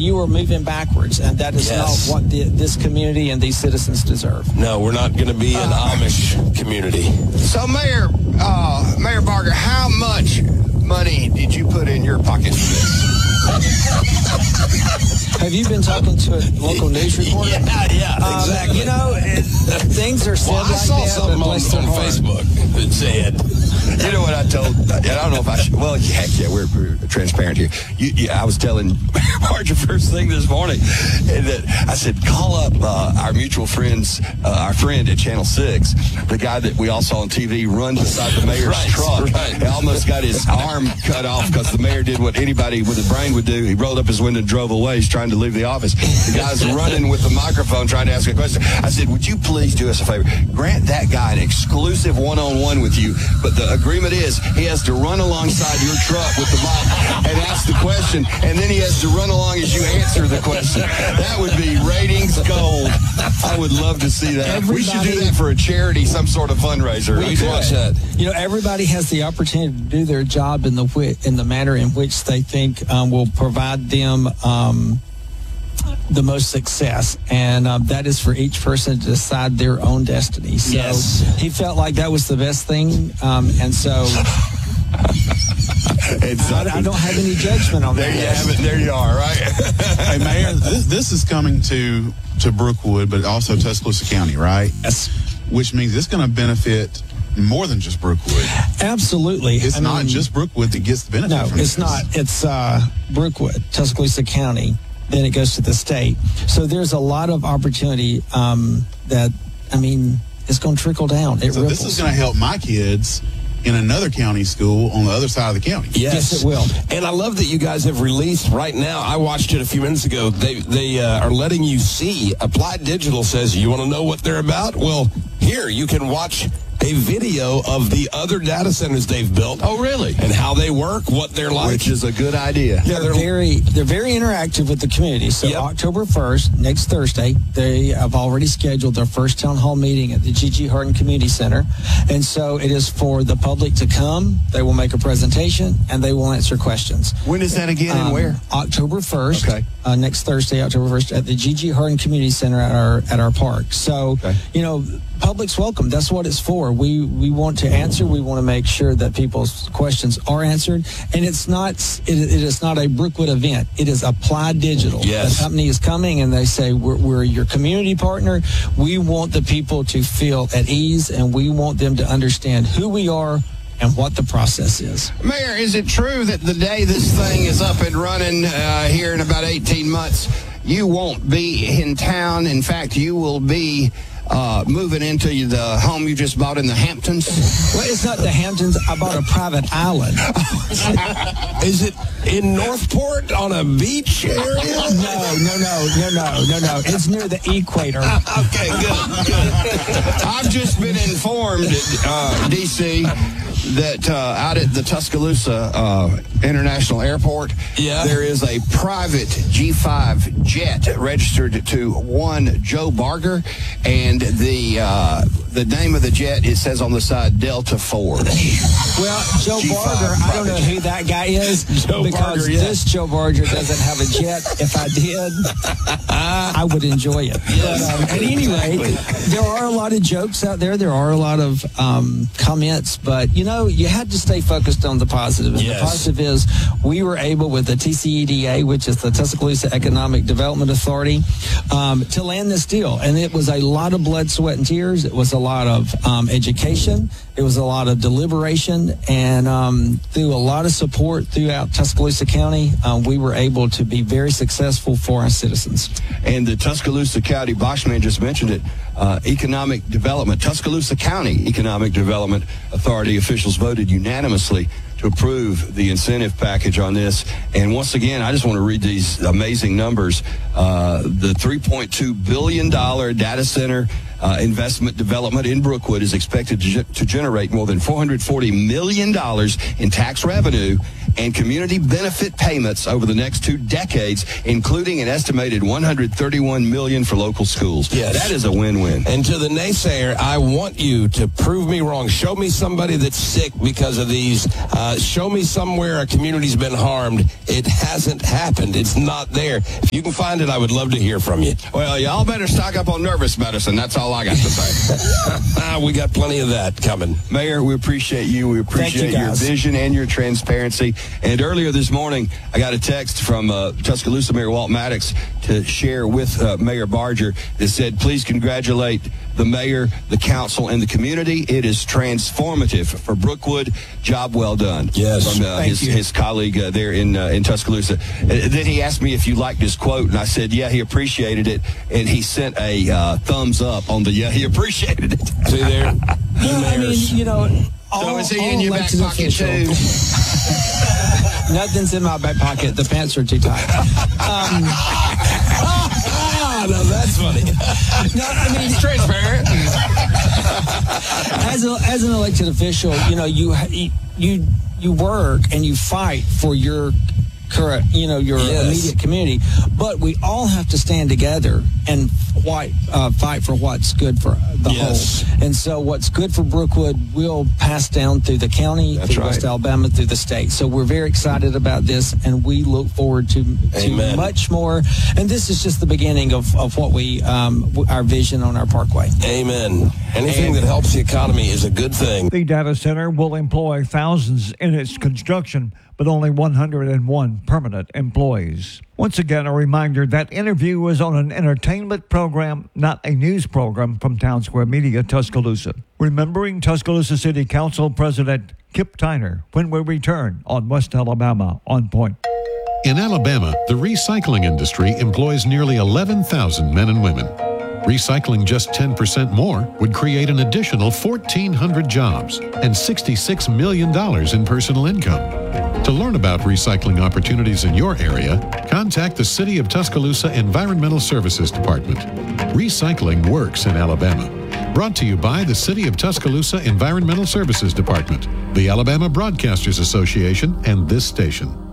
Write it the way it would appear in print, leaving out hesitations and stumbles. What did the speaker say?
you are moving backwards, and that is not what this community and these citizens deserve. No, we're not going to be an Amish community. So, Mayor Barger, how much money did you put in your pocket for this? Have you been talking to a local news reporter? Yeah, exactly. You know, things are said I like saw that, something but bless their on heart. Facebook that said, You know what I told? I don't know if I should. Well, heck yeah, we're transparent here. I was telling Marge first thing this morning, and that I said, call up our mutual friends, our friend at Channel 6, the guy that we all saw on TV run beside the mayor's truck. Right. He almost got his arm cut off because the mayor did what anybody with a brain would do. He rolled up his window and drove away. He's trying to leave the office. The guy's running with the microphone trying to ask a question. I said, would you please do us a favor? Grant that guy an exclusive one-on-one with you, but the agreement is he has to run alongside your truck with the mic and ask the question, and then he has to run along as you answer the question. That would be ratings gold. I would love to see that. We should do that for a charity, some sort of fundraiser. We could watch that. You know, everybody has the opportunity to do their job in the manner in which they think will provide them the most success, and that is for each person to decide their own destiny. So he felt like that was the best thing, and so I don't have any judgment on that. There you have it. There you are, right? Hey, Mayor, this is coming to Brookwood, but also Tuscaloosa County, right? Yes. Which means it's going to benefit more than just Brookwood. Absolutely. It's not just Brookwood that gets the benefit No, from it's this. not. It's Brookwood, Tuscaloosa County. Then it goes to the state. So there's a lot of opportunity that, I mean, it's going to trickle down. So this is going to help my kids in another county school on the other side of the county. Yes, it will. And I love that you guys have released right now. I watched it a few minutes ago. They are letting you see. Applied Digital says, you want to know what they're about? Well, here, you can watch a video of the other data centers they've built. Oh, really? And how they work, what they're like. Which is a good idea. Yeah, they're very interactive with the community. So October 1st, next Thursday, they have already scheduled their first town hall meeting at the G.G. Harden Community Center. And so it is for the public to come. They will make a presentation, and they will answer questions. When is that again and where? October 1st. Okay. Next Thursday, October 1st, at the G.G. Harden Community Center at our park. So, you know, public's welcome. That's what it's for. We want to answer. We want to make sure that people's questions are answered. And it is not a Brookwood event. It is Applied Digital. Yes. The company is coming and they say, we're your community partner. We want the people to feel at ease, and we want them to understand who we are and what the process is. Mayor, is it true that the day this thing is up and running here in about 18 months, you won't be in town? In fact, you will be moving into the home you just bought in the Hamptons? Well, it's not the Hamptons. I bought a private island. Is it in Northport on a beach area? No. It's near the equator. Okay, good. I've just been informed, D.C., that out at the Tuscaloosa International Airport, there is a private G5 jet registered to one Joe Barger, and the name of the jet, it says on the side, Delta Force. Well, Joe Barger, I don't know who that guy is, because this Joe Barger doesn't have a jet. If I did, I would enjoy it. But, at any rate, there are a lot of jokes out there. There are a lot of comments, but you know, you had to stay focused on the positive. And the positive is we were able, with the TCEDA, which is the Tuscaloosa Economic Development Authority, to land this deal. And it was a lot of blood, sweat, and tears. It was a lot of education. It was a lot of deliberation. And through a lot of support throughout Tuscaloosa County, we were able to be very successful for our citizens. And the Tuscaloosa County, Boschman just mentioned it, Economic Development, Tuscaloosa County Economic Development Authority officials voted unanimously to approve the incentive package on this. And once again, I just want to read these amazing numbers. The $3.2 billion data center investment development in Brookwood is expected to generate more than $440 million in tax revenue and community benefit payments over the next 2 decades, including an estimated $131 million for local schools. Yes. That is a win-win. And to the naysayer, I want you to prove me wrong. Show me somebody that's sick because of these. Show me somewhere a community's been harmed. It hasn't happened. It's not there. If you can find it, I would love to hear from you. Well, y'all better stock up on nervous medicine. That's all I got to say. We got plenty of that coming. Mayor, we appreciate you. We appreciate your vision and your transparency. And earlier this morning, I got a text from Tuscaloosa Mayor Walt Maddox to share with Mayor Barger that said, please congratulate the mayor, the council, and the community. It is transformative for Brookwood. Job well done. Yes. From his colleague there in Tuscaloosa. Then he asked me if you liked his quote, and I said, yeah, he appreciated it. And he sent a thumbs up on the, yeah, he appreciated it. See there? Well, I mean, you know, So is he in your back pocket too? Nothing's in my back pocket. The pants are too tight. No, that's funny. No, I mean, It's transparent. as an elected official, you know, you work and you fight for your current, you know, your immediate community, but we all have to stand together and fight for what's good for the whole. And so what's good for Brookwood will pass down through the county, through West Alabama, through the state. So we're very excited about this, and we look forward to much more. And this is just the beginning of what we, our vision on our parkway. Amen. Anything that helps the economy is a good thing. The data center will employ thousands in its construction, but only 101 permanent employees. Once again, a reminder that interview was on an entertainment program, not a news program from Town Square Media, Tuscaloosa. Remembering Tuscaloosa City Council President Kip Tyner when we return on West Alabama On Point. In Alabama, the recycling industry employs nearly 11,000 men and women. Recycling just 10% more would create an additional 1,400 jobs and $66 million in personal income. To learn about recycling opportunities in your area, contact the City of Tuscaloosa Environmental Services Department. Recycling works in Alabama. Brought to you by the City of Tuscaloosa Environmental Services Department, the Alabama Broadcasters Association, and this station.